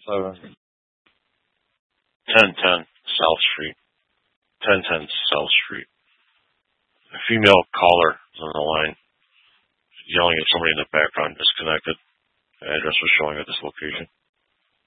1010 South Street. 1010 South Street. A female caller is on the line, yelling at somebody in the background, disconnected. The address was showing at this location.